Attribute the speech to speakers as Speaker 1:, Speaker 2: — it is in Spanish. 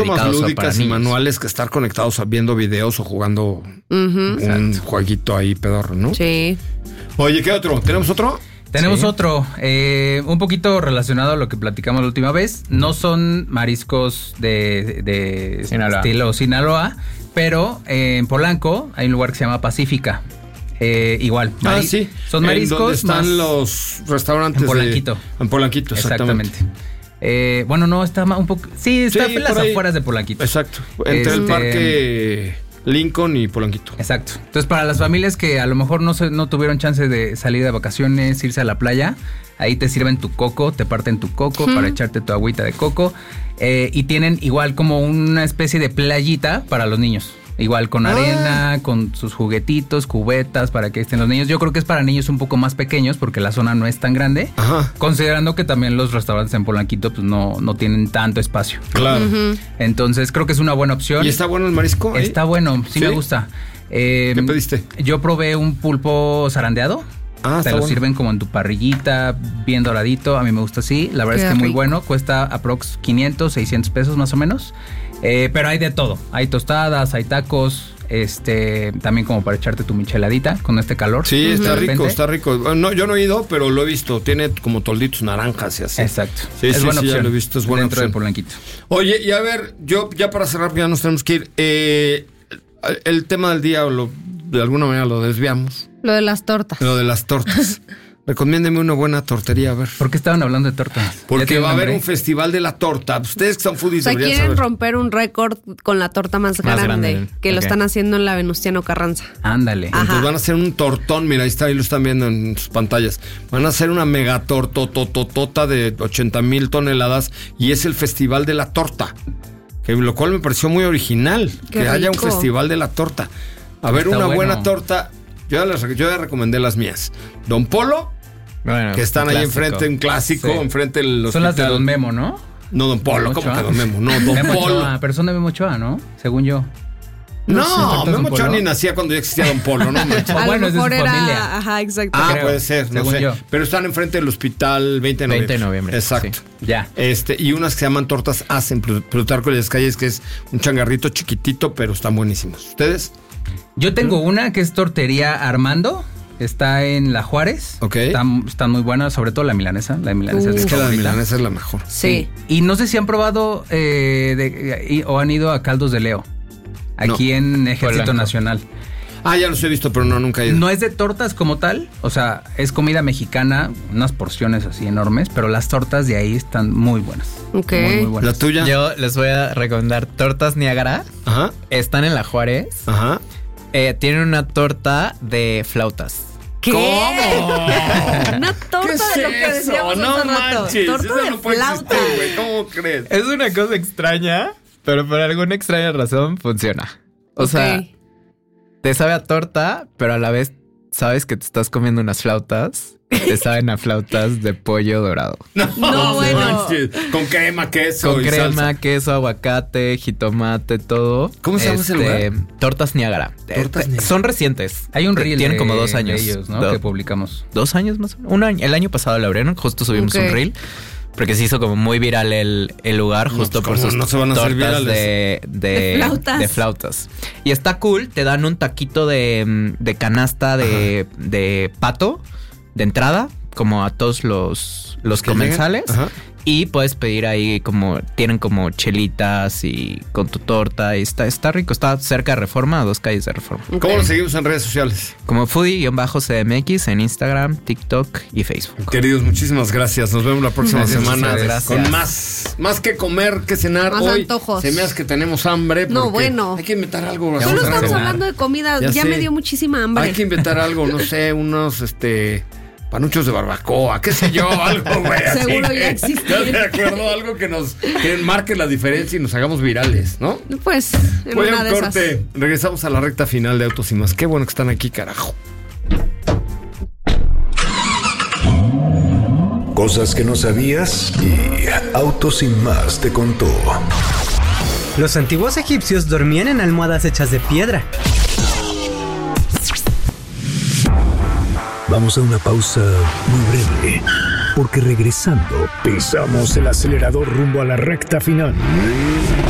Speaker 1: Más lúdicas y manuales que estar conectados viendo videos o jugando un jueguito ahí pedorro, ¿no?
Speaker 2: Sí.
Speaker 1: Oye, ¿qué otro? ¿Tenemos otro?
Speaker 3: Tenemos otro, un poquito relacionado a lo que platicamos la última vez. No son mariscos de Sinaloa. Estilo Sinaloa, pero en Polanco hay un lugar que se llama Pacífica. Igual.
Speaker 1: Sí.
Speaker 3: Son mariscos.
Speaker 1: ¿Dónde están los restaurantes?
Speaker 3: En Polanquito.
Speaker 1: En Polanquito, exactamente.
Speaker 3: Bueno, no, está un poco... Sí, está en las afueras de Polanquito.
Speaker 1: Exacto. Entre el parque Lincoln y Polanquito.
Speaker 3: Exacto. Entonces, para las familias que a lo mejor no tuvieron chance de salir de vacaciones, irse a la playa, ahí te sirven tu coco, te parten tu coco para echarte tu agüita de coco. Y tienen igual como una especie de playita para los niños. Igual con arena, con sus juguetitos, cubetas para que estén los niños. Yo creo que es para niños un poco más pequeños porque la zona no es tan grande. Ajá. Considerando que también los restaurantes en Polanquito pues no tienen tanto espacio.
Speaker 1: Claro.
Speaker 3: Entonces creo que es una buena opción.
Speaker 1: ¿Y está bueno el marisco?
Speaker 3: Está bueno, sí me gusta.
Speaker 1: ¿Qué pediste?
Speaker 3: Yo probé un pulpo zarandeado. Te lo sirven como en tu parrillita, bien doradito. A mí me gusta así. La verdad es que muy bueno. Cuesta aprox 500, 600 pesos más o menos. Pero hay de todo. Hay tostadas, hay tacos. También como para echarte tu micheladita con este calor.
Speaker 1: Sí, está rico, está rico. No, yo no he ido, pero lo he visto. Tiene como tolditos naranjas y así.
Speaker 3: Exacto.
Speaker 1: Sí, es buena opción. Ya lo he visto, es buena
Speaker 3: dentro
Speaker 1: opción.
Speaker 3: del Polanquito.
Speaker 1: Oye, y a ver, yo ya para cerrar, ya nos tenemos que ir. El tema del día, de alguna manera lo desviamos.
Speaker 2: Lo de las tortas.
Speaker 1: Lo de las tortas. Recomiéndeme una buena tortería, a ver.
Speaker 3: ¿Por qué estaban hablando de tortas?
Speaker 1: Porque va a haber un festival de la torta. Ustedes que son foodies deberían
Speaker 2: quieren
Speaker 1: saber.
Speaker 2: Romper un récord con la torta más grande. Que lo están haciendo en la Venustiano Carranza.
Speaker 3: Ándale.
Speaker 1: Entonces van a hacer un tortón. Mira, ahí lo están viendo en sus pantallas. Van a hacer una mega tortototota de 80,000 toneladas. Y es el festival de la torta. Lo cual me pareció muy original. Que haya un festival de la torta. A ver, una buena torta. Yo ya recomendé las mías. Don Polo, que están ahí enfrente, un clásico, enfrente del hospital.
Speaker 3: Son las de Don Memo, ¿no?
Speaker 1: No, Don Polo, ¿cómo que Don Memo? No, Don
Speaker 3: Memo
Speaker 1: Polo.
Speaker 3: Ochoa, pero son de Memo Ochoa, ¿no? Según yo.
Speaker 1: No, Memo Ochoa ni nacía cuando ya existía Don Polo, ¿no?
Speaker 2: A lo mejor era... Ajá, exacto.
Speaker 1: Creo, puede ser, no sé. Yo. Pero están enfrente del hospital 20 de noviembre.
Speaker 3: 20 de noviembre.
Speaker 1: Exacto.
Speaker 3: Sí. Ya.
Speaker 1: Y unas que se llaman tortas Hacen, Plutarco de las Calles, que es un changarrito chiquitito, pero están buenísimos. ¿Ustedes?
Speaker 3: Yo tengo una que es Tortería Armando. Está en La Juárez.
Speaker 1: Ok.
Speaker 3: Están muy buenas, sobre todo la milanesa. La milanesa
Speaker 1: es que la milanesa es la mejor.
Speaker 2: Sí.
Speaker 3: Y no sé si han probado o han ido a Caldos de Leo. Aquí en Ejército Nacional.
Speaker 1: Ya los he visto, pero nunca he ido.
Speaker 3: No es de tortas como tal. O sea, es comida mexicana, unas porciones así enormes, pero las tortas de ahí están muy buenas.
Speaker 2: Ok.
Speaker 3: Muy buenas.
Speaker 1: ¿La tuya?
Speaker 4: Yo les voy a recomendar Tortas Niágara.
Speaker 1: Ajá.
Speaker 4: Están en La Juárez.
Speaker 1: Ajá.
Speaker 4: Tienen una torta de flautas.
Speaker 2: ¿Qué?
Speaker 1: ¿Cómo?
Speaker 2: Una torta de lo que decíamos
Speaker 1: no
Speaker 2: hace rato.
Speaker 1: Manches,
Speaker 2: torta de flauta.
Speaker 1: ¿Cómo crees?
Speaker 4: Es una cosa extraña, pero por alguna extraña razón funciona. O sea, te sabe a torta, pero a la vez sabes que te estás comiendo unas flautas. Te saben a flautas de pollo dorado.
Speaker 2: No, bueno.
Speaker 1: Con crema, queso.
Speaker 4: Con
Speaker 1: y
Speaker 4: crema,
Speaker 1: salsa.
Speaker 4: queso, aguacate, jitomate, todo.
Speaker 1: ¿Cómo se llama ese lugar?
Speaker 4: Tortas Niágara. Son recientes.
Speaker 3: Hay un reel.
Speaker 4: Tienen como 2 años.
Speaker 3: De ellos, ¿no? Que publicamos.
Speaker 4: 2 años más o menos. 1 año. El año pasado lo abrieron. Justo subimos un reel. Porque se hizo como muy viral el lugar, justo por sus tortas de flautas. Y está cool. Te dan un taquito de canasta de pato de entrada, como a todos los comensales. Y puedes pedir ahí tienen como chelitas y con tu torta. Y está rico. Está cerca de Reforma, a 2 calles de Reforma.
Speaker 1: ¿Cómo lo seguimos en redes sociales?
Speaker 4: Como foodie-cdmx en Instagram, TikTok y Facebook.
Speaker 1: Queridos, muchísimas gracias. Nos vemos la próxima semana.
Speaker 4: Gracias.
Speaker 1: Con más que comer, que cenar.
Speaker 2: Más
Speaker 1: hoy
Speaker 2: antojos.
Speaker 1: Se me hace que tenemos hambre.
Speaker 2: No, bueno.
Speaker 1: Hay que inventar algo.
Speaker 2: Solo estamos hablando de comida. Ya me dio muchísima hambre.
Speaker 1: Hay que inventar algo, no sé, unos panuchos de barbacoa, qué sé yo, algo, güey.
Speaker 2: Seguro ya existe.
Speaker 1: ¿Estás de acuerdo? Algo que marque la diferencia y nos hagamos virales, ¿no?
Speaker 2: Pues, en
Speaker 1: voy
Speaker 2: una
Speaker 1: a un
Speaker 2: de
Speaker 1: corte.
Speaker 2: esas.
Speaker 1: Regresamos a la recta final de Autos y Más. Qué bueno que están aquí, carajo.
Speaker 5: Cosas que no sabías y Autos y Más te contó.
Speaker 6: Los antiguos egipcios dormían en almohadas hechas de piedra.
Speaker 5: Vamos a una pausa muy breve, porque regresando pisamos el acelerador rumbo a la recta final.